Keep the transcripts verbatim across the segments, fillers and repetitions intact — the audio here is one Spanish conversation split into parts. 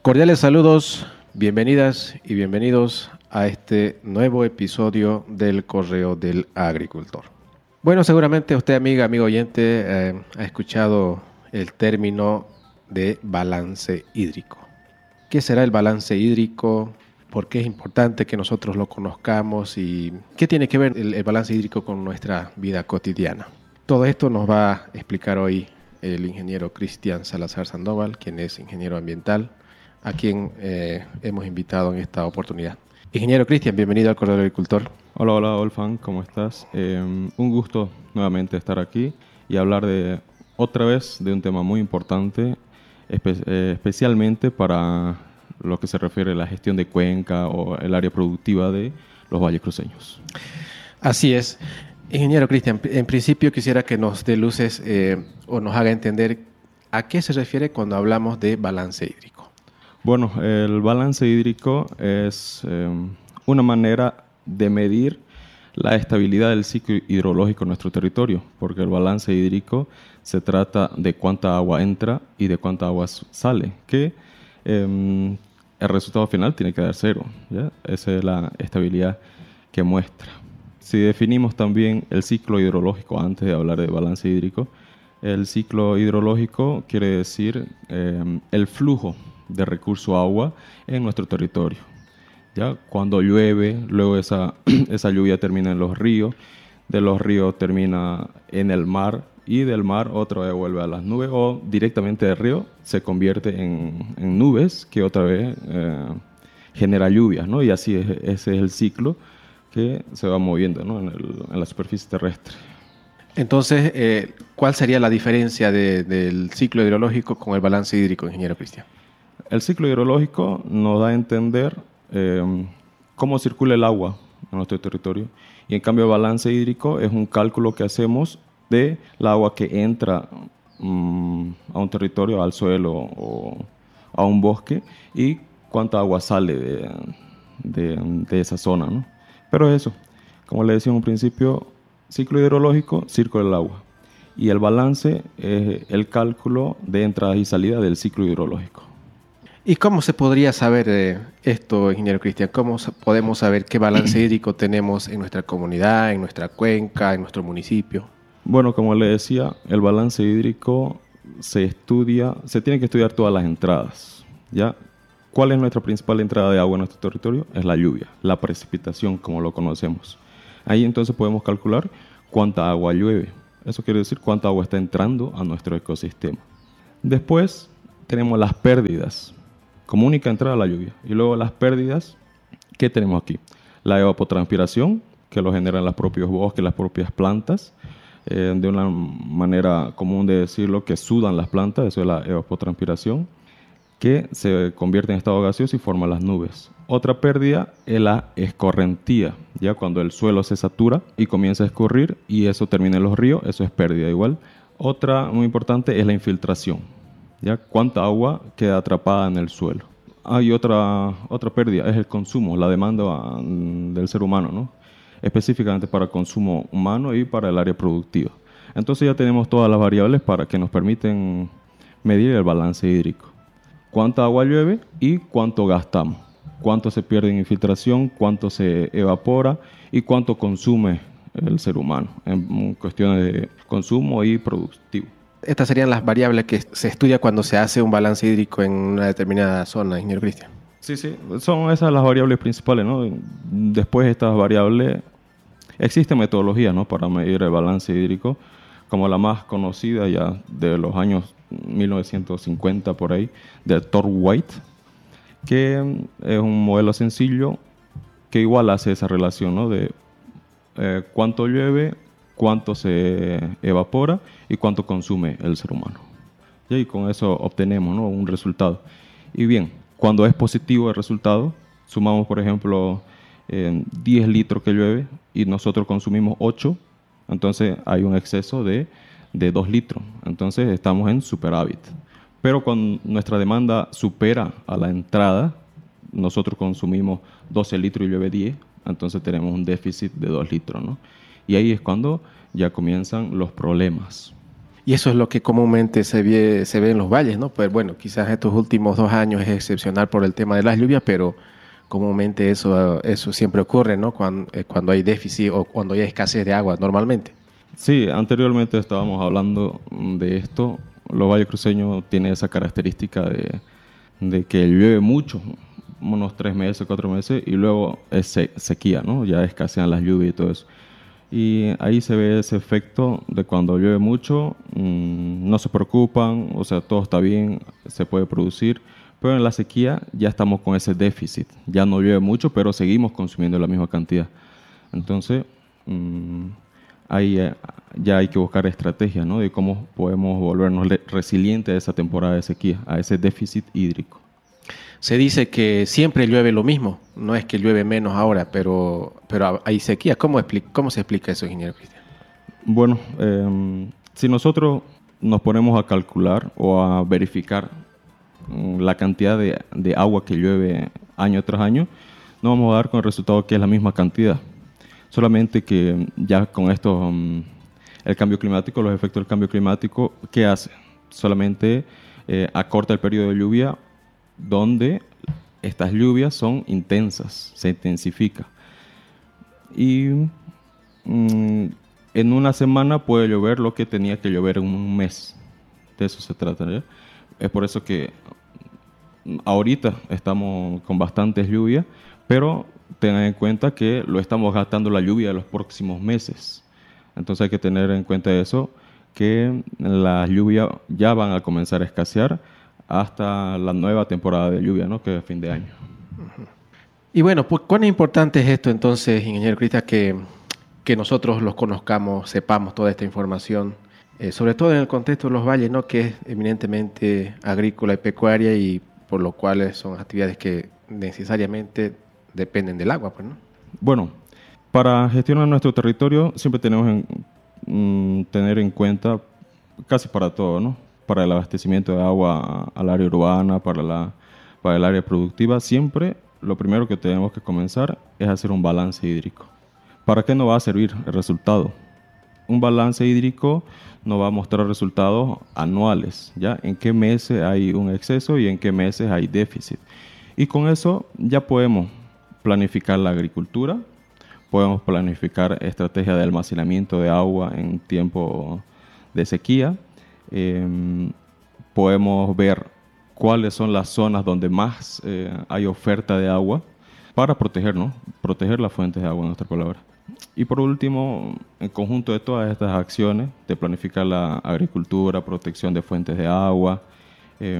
Cordiales saludos, bienvenidas y bienvenidos a este nuevo episodio del Correo del Agricultor. Bueno, seguramente usted, amiga, amigo oyente, eh, ha escuchado el término de balance hídrico. ¿Qué será el balance hídrico? ¿Por qué es importante que nosotros lo conozcamos? ¿Y qué tiene que ver el, el balance hídrico con nuestra vida cotidiana? Todo esto nos va a explicar hoy el ingeniero Cristian Salazar Sandoval, quien es ingeniero ambiental, a quien eh, hemos invitado en esta oportunidad. Ingeniero Cristian, bienvenido al Correo del Agricultor. Hola, hola, Olfan, ¿cómo estás? Eh, un gusto nuevamente estar aquí y hablar de otra vez de un tema muy importante, espe- eh, especialmente para lo que se refiere a la gestión de cuenca o el área productiva de los valles cruceños. Así es. Ingeniero Cristian, en principio quisiera que nos dé luces eh, o nos haga entender a qué se refiere cuando hablamos de balance hídrico. Bueno, el balance hídrico es eh, una manera de medir la estabilidad del ciclo hidrológico en nuestro territorio, porque el balance hídrico se trata de cuánta agua entra y de cuánta agua sale, que eh, el resultado final tiene que dar cero, ¿ya? Esa es la estabilidad que muestra. Si definimos también el ciclo hidrológico antes de hablar de balance hídrico, el ciclo hidrológico quiere decir eh, el flujo de recurso agua en nuestro territorio. ¿Ya? Cuando llueve, luego esa, esa lluvia termina en los ríos, de los ríos termina en el mar y del mar otra vez vuelve a las nubes o directamente del río se convierte en, en nubes que otra vez eh, genera lluvias, ¿no? Y así es, ese es el ciclo que se va moviendo, ¿no? en, el, en la superficie terrestre. Entonces, eh, ¿cuál sería la diferencia de, del ciclo hidrológico con el balance hídrico, ingeniero Cristian? El ciclo hidrológico nos da a entender eh, cómo circula el agua en nuestro territorio y en cambio el balance hídrico es un cálculo que hacemos de la agua que entra um, a un territorio, al suelo o a un bosque y cuánta agua sale de, de, de esa zona, ¿no? Pero eso, como le decía en un principio, ciclo hidrológico, círculo del agua y el balance es el cálculo de entrada y salida del ciclo hidrológico. ¿Y cómo se podría saber eh, esto, ingeniero Cristian? ¿Cómo podemos saber qué balance hídrico tenemos en nuestra comunidad, en nuestra cuenca, en nuestro municipio? Bueno, como le decía, el balance hídrico se estudia, se tiene que estudiar todas las entradas, ¿ya? ¿Cuál es nuestra principal entrada de agua en nuestro territorio? Es la lluvia, la precipitación, como lo conocemos. Ahí entonces podemos calcular cuánta agua llueve. Eso quiere decir cuánta agua está entrando a nuestro ecosistema. Después tenemos las pérdidas, como única entrada a la lluvia. Y luego las pérdidas, ¿qué tenemos aquí? La evapotranspiración, que lo generan los propios bosques, las propias plantas. Eh, de una manera común de decirlo, que sudan las plantas, eso es la evapotranspiración, que se convierte en estado gaseoso y forma las nubes. Otra pérdida es la escorrentía, ya cuando el suelo se satura y comienza a escurrir y eso termina en los ríos, eso es pérdida igual. Otra muy importante es la infiltración. ¿Ya? ¿Cuánta agua queda atrapada en el suelo? Hay otra, otra pérdida, es el consumo, la demanda del ser humano, ¿no? Específicamente para consumo humano y para el área productiva. Entonces ya tenemos todas las variables para que nos permiten medir el balance hídrico. Cuánta agua llueve y cuánto gastamos. Cuánto se pierde en infiltración, cuánto se evapora y cuánto consume el ser humano en cuestiones de consumo y productivo. Estas serían las variables que se estudia cuando se hace un balance hídrico en una determinada zona, ingeniero Cristian. Sí, sí, son esas las variables principales, ¿no? Después de estas variables, existe metodología, ¿no?, para medir el balance hídrico, como la más conocida ya de los años mil novecientos cincuenta por ahí, de Thor White, que es un modelo sencillo que igual hace esa relación, ¿no?, de eh, cuánto llueve, cuánto se evapora y cuánto consume el ser humano. Y con eso obtenemos, ¿no?, un resultado. Y bien, cuando es positivo el resultado, sumamos, por ejemplo, eh, diez litros que llueve y nosotros consumimos ocho, entonces hay un exceso de, de dos litros. Entonces estamos en superávit. Pero cuando nuestra demanda supera a la entrada, nosotros consumimos doce litros y llueve diez, entonces tenemos un déficit de dos litros, ¿no? Y ahí es cuando ya comienzan los problemas. Y eso es lo que comúnmente se ve, se ve en los valles, ¿no? Pues bueno, quizás estos últimos dos años es excepcional por el tema de las lluvias, pero comúnmente eso, eso siempre ocurre, ¿no? Cuando, eh, cuando hay déficit o cuando hay escasez de agua, normalmente. Sí, anteriormente estábamos hablando de esto. Los valles cruceños tienen esa característica de, de que llueve mucho, unos tres meses, cuatro meses, y luego es se- sequía, ¿no? Ya escasean las lluvias y todo eso. Y ahí se ve ese efecto de cuando llueve mucho, mmm, no se preocupan, o sea, todo está bien, se puede producir, pero en la sequía ya estamos con ese déficit. Ya no llueve mucho, pero seguimos consumiendo la misma cantidad. Entonces, mmm, ahí eh, ya hay que buscar estrategias, ¿no? De cómo podemos volvernos le- resilientes a esa temporada de sequía, a ese déficit hídrico. Se dice que siempre llueve lo mismo, no es que llueve menos ahora, pero, pero hay sequía. ¿Cómo, expli- cómo se explica eso, ingeniero Cristian? Bueno, eh, si nosotros nos ponemos a calcular o a verificar mm, la cantidad de, de agua que llueve año tras año, nos vamos a dar con el resultado que es la misma cantidad. Solamente que ya con esto, mm, el cambio climático, los efectos del cambio climático, ¿qué hace? Solamente eh, acorta el periodo de lluvia donde estas lluvias son intensas, se intensifica. Y mm, en una semana puede llover lo que tenía que llover en un mes. De eso se trata, ¿ya? Es por eso que mm, ahorita estamos con bastantes lluvias, pero tengan en cuenta que lo estamos gastando la lluvia de los próximos meses. Entonces hay que tener en cuenta eso, que las lluvias ya van a comenzar a escasear hasta la nueva temporada de lluvia, ¿no? Que es fin de año. Y bueno, pues, ¿cuán importante es esto entonces, ingeniero Cristian, que, que nosotros los conozcamos, sepamos toda esta información, eh, sobre todo en el contexto de los valles, ¿no? Que es eminentemente agrícola y pecuaria y por lo cual son actividades que necesariamente dependen del agua, pues, ¿no? Bueno, para gestionar nuestro territorio siempre tenemos que mm, tener en cuenta casi para todo, ¿no? Para el abastecimiento de agua al área urbana, para, la, para el área productiva, siempre lo primero que tenemos que comenzar es hacer un balance hídrico. ¿Para qué nos va a servir el resultado? Un balance hídrico nos va a mostrar resultados anuales, ¿ya? En qué meses hay un exceso y en qué meses hay déficit. Y con eso ya podemos planificar la agricultura, podemos planificar estrategias de almacenamiento de agua en tiempo de sequía, eh, podemos ver cuáles son las zonas donde más eh, hay oferta de agua para proteger, ¿no? Proteger las fuentes de agua, en nuestra palabra. Y por último, en conjunto de todas estas acciones, de planificar la agricultura, protección de fuentes de agua, eh,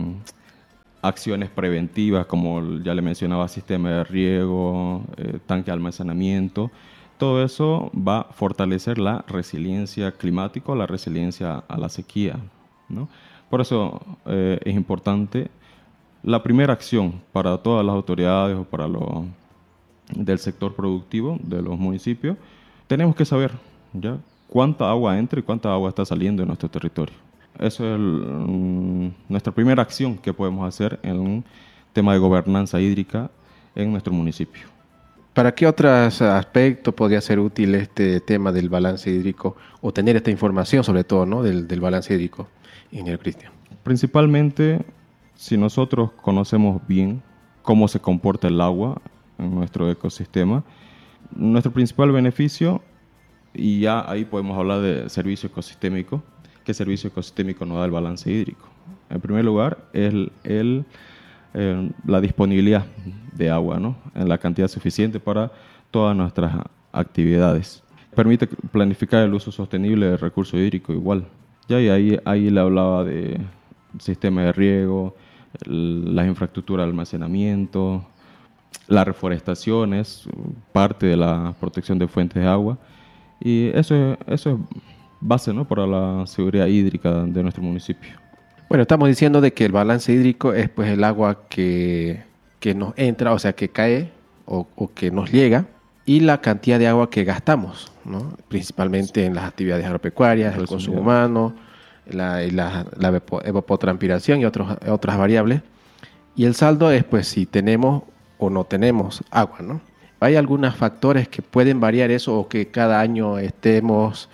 acciones preventivas, como ya le mencionaba, sistema de riego, eh, tanque de almacenamiento, todo eso va a fortalecer la resiliencia climática, la resiliencia a la sequía, ¿no? Por eso eh, es importante la primera acción para todas las autoridades o para los del sector productivo de los municipios. Tenemos que saber ya cuánta agua entra y cuánta agua está saliendo de nuestro territorio. Eso es el, mm, nuestra primera acción que podemos hacer en un tema de gobernanza hídrica en nuestro municipio. ¿Para qué otros aspectos podría ser útil este tema del balance hídrico o tener esta información sobre todo, ¿no? del, del balance hídrico, ingeniero Cristian? Principalmente, si nosotros conocemos bien cómo se comporta el agua en nuestro ecosistema, nuestro principal beneficio, y ya ahí podemos hablar de servicio ecosistémico. ¿Qué servicio ecosistémico nos da el balance hídrico? En primer lugar, es el, el, eh, la disponibilidad de agua, ¿no? En la cantidad suficiente para todas nuestras actividades. Permite planificar el uso sostenible del recurso hídrico igual. Ya y ahí, ahí le hablaba de sistema de riego, el, las infraestructuras de almacenamiento, la reforestación es parte de la protección de fuentes de agua. Y eso es, eso es base, ¿no? Para la seguridad hídrica de nuestro municipio. Bueno, estamos diciendo de que el balance hídrico es pues el agua que, que nos entra, o sea, que cae o, o que nos llega, y la cantidad de agua que gastamos, ¿no? Principalmente en las actividades agropecuarias, el consumo humano, la, y la, la evapotranspiración y otros, otras variables. Y el saldo es pues si tenemos o no tenemos agua, ¿no? ¿Hay algunos factores que pueden variar eso o que cada año estemos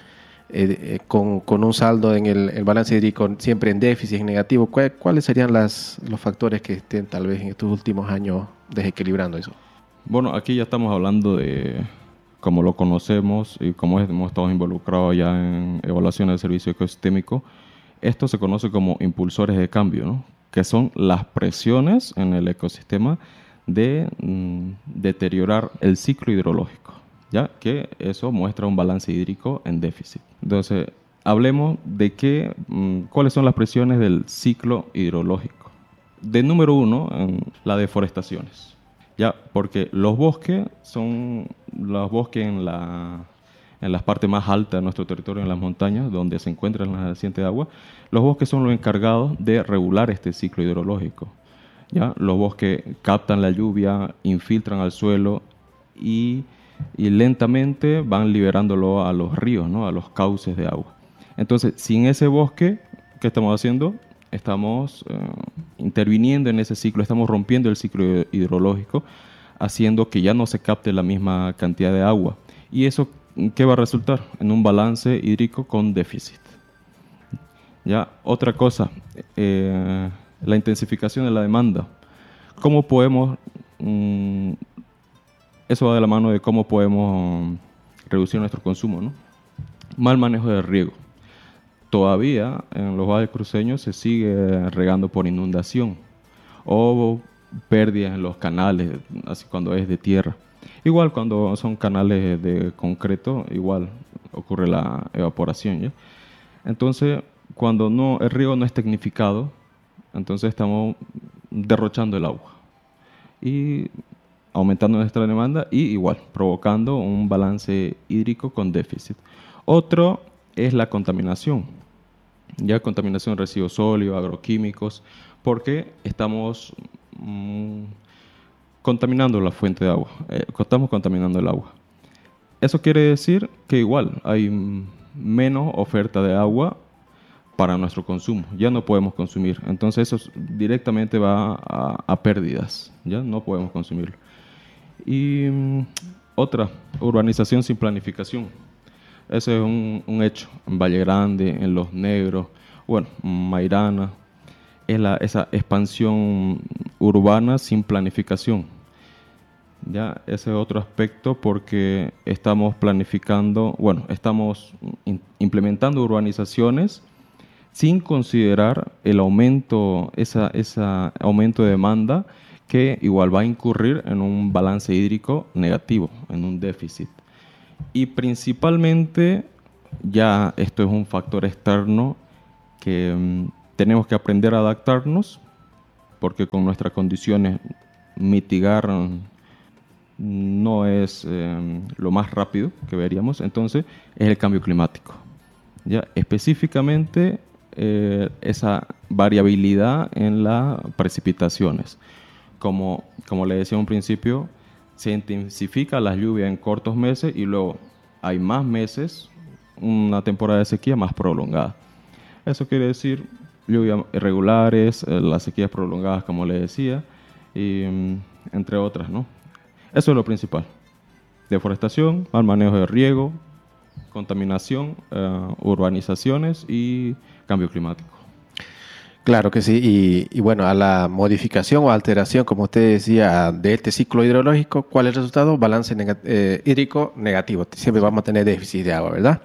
eh, eh, con, con un saldo en el, el balance hídrico siempre en déficit, en negativo, ¿cuál, ¿cuáles serían las, los factores que estén tal vez en estos últimos años desequilibrando eso? Bueno, aquí ya estamos hablando de cómo lo conocemos y cómo hemos estado involucrados ya en evaluación del servicio ecosistémico. Esto se conoce como impulsores de cambio, ¿no? Que son las presiones en el ecosistema de mm, deteriorar el ciclo hidrológico, ya que eso muestra un balance hídrico en déficit. Entonces, hablemos de qué, mm, cuáles son las presiones del ciclo hidrológico. De número uno, en las deforestaciones. Ya, porque los bosques son los bosques en la en las partes más altas de nuestro territorio, en las montañas, donde se encuentran las nacientes de agua. Los bosques son los encargados de regular este ciclo hidrológico. ¿Ya? Los bosques captan la lluvia, infiltran al suelo y, y lentamente van liberándolo a los ríos, ¿no? A los cauces de agua. Entonces, sin ese bosque, ¿qué estamos haciendo? Estamos eh, interviniendo en ese ciclo, estamos rompiendo el ciclo hidrológico, haciendo que ya no se capte la misma cantidad de agua. Y eso, ¿qué va a resultar? En un balance hídrico con déficit. Ya, otra cosa, eh, la intensificación de la demanda. ¿Cómo podemos, mm, eso va de la mano de cómo podemos reducir nuestro consumo, ¿no? Mal manejo del riego. Todavía en los valles cruceños se sigue regando por inundación o pérdidas en los canales, así cuando es de tierra. Igual cuando son canales de concreto, igual ocurre la evaporación, ¿ya? Entonces, cuando no, el riego no es tecnificado, entonces estamos derrochando el agua y aumentando nuestra demanda y igual provocando un balance hídrico con déficit. Otro es la contaminación, ya contaminación de residuos sólidos, agroquímicos, porque estamos mmm, contaminando la fuente de agua, eh, estamos contaminando el agua. Eso quiere decir que igual hay menos oferta de agua para nuestro consumo, ya no podemos consumir, entonces eso directamente va a, a pérdidas, ya no podemos consumirlo. Y mmm, otra, urbanización sin planificación. Ese es un, un hecho en Valle Grande, en Los Negros, bueno, Mairana, es la, esa expansión urbana sin planificación. Ya, ese es otro aspecto porque estamos planificando, bueno, estamos in, implementando urbanizaciones sin considerar el aumento, esa, esa aumento de demanda que igual va a incurrir en un balance hídrico negativo, en un déficit. Y principalmente, ya esto es un factor externo que um, tenemos que aprender a adaptarnos, porque con nuestras condiciones mitigar um, no es eh, lo más rápido que veríamos, entonces es el cambio climático. Ya específicamente eh, esa variabilidad en las precipitaciones. Como, como le decía en un principio, se intensifica la lluvia en cortos meses y luego hay más meses, una temporada de sequía más prolongada. Eso quiere decir lluvias irregulares, eh, las sequías prolongadas, como le decía, y, um, entre otras, ¿no? Eso es lo principal. Deforestación, mal manejo de riego, contaminación, uh, urbanizaciones y cambio climático. Claro que sí, y, y bueno, a la modificación o alteración, como usted decía, de este ciclo hidrológico, ¿cuál es el resultado? Balance neg- eh, hídrico negativo. Siempre vamos a tener déficit de agua, ¿verdad?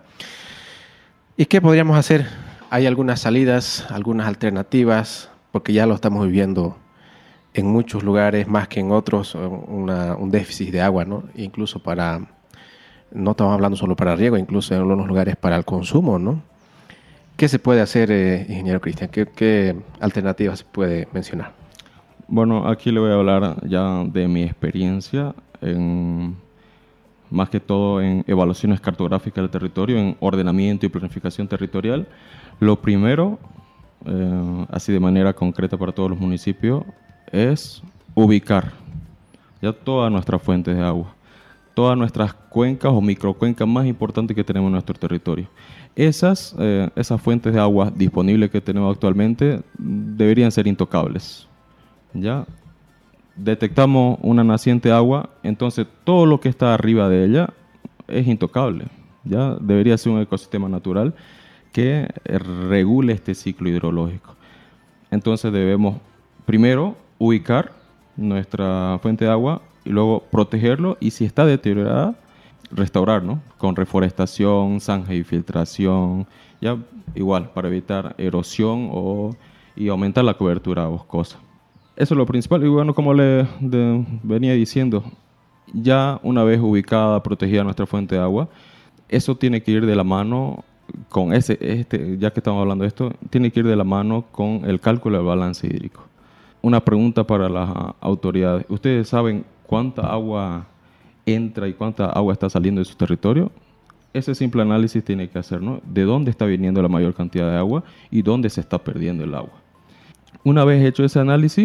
¿Y qué podríamos hacer? Hay algunas salidas, algunas alternativas, porque ya lo estamos viviendo en muchos lugares más que en otros, una, un déficit de agua, ¿no? Incluso para, no estamos hablando solo para riego, incluso en algunos lugares para el consumo, ¿no? ¿Qué se puede hacer, eh, ingeniero Cristian? ¿Qué, ¿Qué alternativas se puede mencionar? Bueno, aquí le voy a hablar ya de mi experiencia, en, más que todo en evaluaciones cartográficas del territorio, en ordenamiento y planificación territorial. Lo primero, eh, así de manera concreta para todos los municipios, es ubicar ya todas nuestras fuentes de agua, todas nuestras cuencas o microcuencas más importantes que tenemos en nuestro territorio. Esas, eh, esas fuentes de agua disponibles que tenemos actualmente deberían ser intocables. ¿Ya? Detectamos una naciente de agua, entonces todo lo que está arriba de ella es intocable. Ya debería ser un ecosistema natural que regule este ciclo hidrológico. Entonces debemos primero ubicar nuestra fuente de agua y luego protegerlo, y si está deteriorada, restaurar, ¿no? Con reforestación, zanja y filtración, ya igual para evitar erosión o, y aumentar la cobertura boscosa. Eso es lo principal. Y bueno, como le de, venía diciendo, ya una vez ubicada, protegida nuestra fuente de agua, eso tiene que ir de la mano con ese, este, ya que estamos hablando de esto, tiene que ir de la mano con el cálculo del balance hídrico. Una pregunta para las autoridades. ¿Ustedes saben cuánta agua entra y cuánta agua está saliendo de su territorio? Ese simple análisis tiene que hacer, ¿no? De dónde está viniendo la mayor cantidad de agua y dónde se está perdiendo el agua. Una vez hecho ese análisis,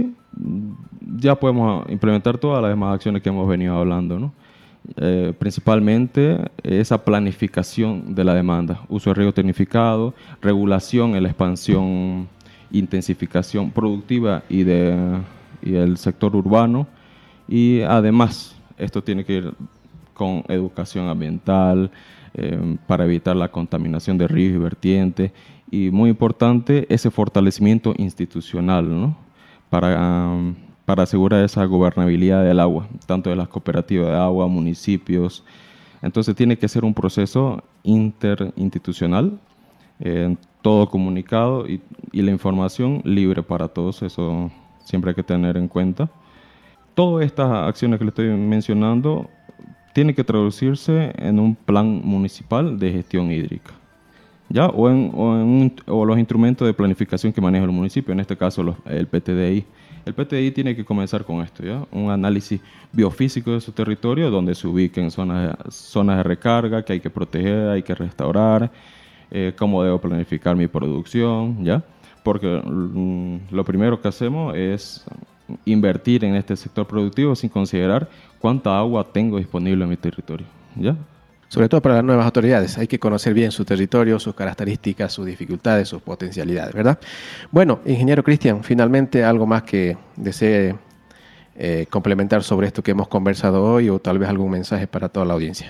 ya podemos implementar todas las demás acciones que hemos venido hablando, ¿no? Eh, principalmente esa planificación de la demanda, uso de riego tecnificado, regulación en la expansión, intensificación productiva y, de, y del sector urbano, y además esto tiene que ir con educación ambiental eh, para evitar la contaminación de ríos y vertientes, y muy importante ese fortalecimiento institucional, ¿no? Para um, para asegurar esa gobernabilidad del agua, tanto de las cooperativas de agua, municipios. Entonces tiene que ser un proceso interinstitucional, eh, todo comunicado y, y la información libre para todos, eso siempre hay que tener en cuenta. Todas estas acciones que le estoy mencionando tienen que traducirse en un plan municipal de gestión hídrica, ¿ya? O, en, o, en un, o los instrumentos de planificación que maneja el municipio, en este caso los, el P T D I. El P T D I tiene que comenzar con esto, ¿ya? Un análisis biofísico de su territorio, donde se ubiquen zonas, zonas de recarga que hay que proteger, hay que restaurar, eh, cómo debo planificar mi producción, ¿ya? Porque mm, lo primero que hacemos es invertir en este sector productivo sin considerar cuánta agua tengo disponible en mi territorio, ¿ya? Sobre todo para las nuevas autoridades, hay que conocer bien su territorio, sus características, sus dificultades, sus potencialidades, ¿verdad? Bueno, ingeniero Cristian, finalmente algo más que desee eh, complementar sobre esto que hemos conversado hoy, o tal vez algún mensaje para toda la audiencia.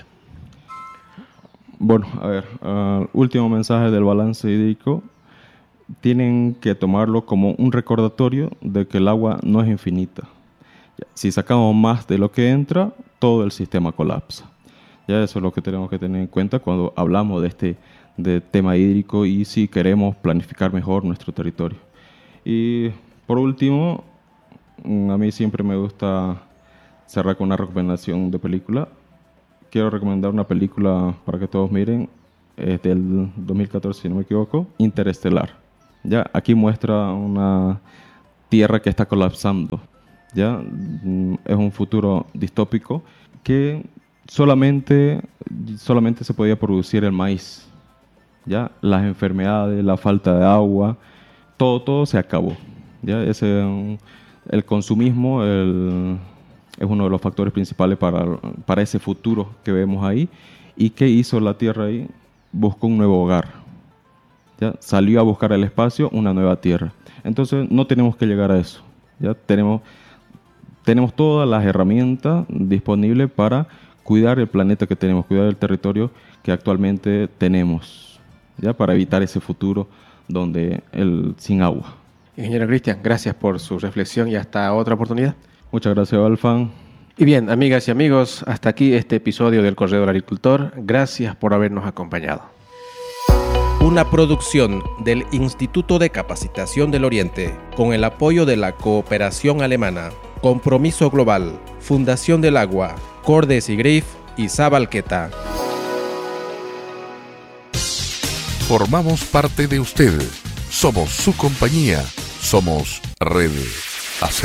Bueno, a ver, uh, último mensaje del balance hídrico. Tienen que tomarlo como un recordatorio de que el agua no es infinita. Si sacamos más de lo que entra, todo el sistema colapsa. Ya eso es lo que tenemos que tener en cuenta cuando hablamos de este de tema hídrico y si queremos planificar mejor nuestro territorio. Y por último, a mí siempre me gusta cerrar con una recomendación de película. Quiero recomendar una película para que todos miren, es del dos mil catorce, si no me equivoco, Interestelar. Ya aquí muestra una Tierra que está colapsando. Ya es un futuro distópico que Solamente, solamente se podía producir el maíz, ¿ya? Las enfermedades, la falta de agua, todo, todo se acabó, ¿ya? Ese, el consumismo el, es uno de los factores principales para, para ese futuro que vemos ahí. ¿Y qué hizo la Tierra ahí? Buscó un nuevo hogar, ¿ya? Salió a buscar el espacio, una nueva Tierra. Entonces no tenemos que llegar a eso, ¿ya? Tenemos, tenemos todas las herramientas disponibles para cuidar el planeta que tenemos, cuidar el territorio que actualmente tenemos, ya, para evitar ese futuro donde el sin agua. Ingeniero Cristian, gracias por su reflexión y hasta otra oportunidad. Muchas gracias, Alfan. Y bien, amigas y amigos, hasta aquí este episodio del Correo del Agricultor. Gracias por habernos acompañado. Una producción del Instituto de Capacitación del Oriente, con el apoyo de la Cooperación Alemana, Compromiso Global, Fundación del Agua, Cordes y Grif y Zabalqueta. Formamos parte de usted. Somos su compañía. Somos Red A C.